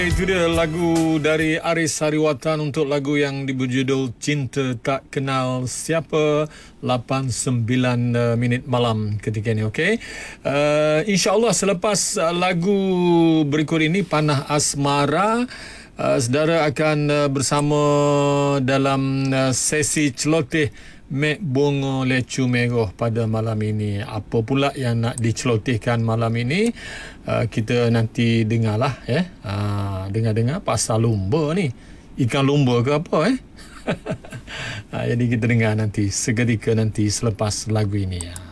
Itu dia lagu dari Aris Hariwatan untuk lagu yang berjudul Cinta Tak Kenal Siapa. 8:09 minit malam ketika ini. Okey, InsyaAllah selepas lagu berikut ini, Panah Asmara, saudara akan bersama dalam sesi celoteh Mek Bongo Lecu Meroh pada malam ini. Apa pula yang nak dicelotehkan malam ini, kita nanti dengarlah ya. Dengar-dengar pasal lumba ni. Ikan lumba ke apa jadi kita dengar nanti seketika nanti selepas lagu ini ya.